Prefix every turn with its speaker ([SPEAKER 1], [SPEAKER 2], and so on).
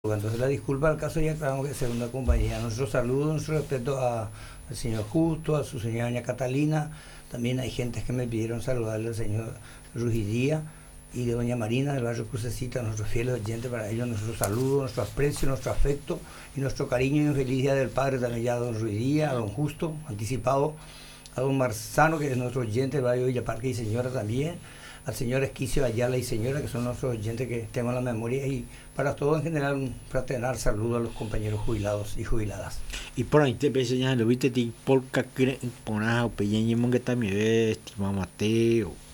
[SPEAKER 1] Entonces la disculpa al caso ya aclaramos que es segunda compañía. Nuestro saludo, nuestro respeto al señor Justo, a su señora doña Catalina. También hay gente que me pidieron saludarle al señor Rugidía y de doña Marina del barrio Crucecita, nuestros fieles oyentes. Para ellos nuestro saludo, nuestro aprecio, nuestro afecto y nuestro cariño y un feliz día del Padre también ya a don Rugidía, a don Justo, anticipado, a don Marzano, que es nuestro oyente del barrio Villaparque y señora también, al señor Esquicio Ayala y señora, que son nuestros oyentes que tengo en la memoria, y para todos en general un fraternal saludo a los compañeros jubilados y jubiladas.
[SPEAKER 2] Y por ahí te ves ya lo viste ti por que ponas o peña y monga también estimado Mateo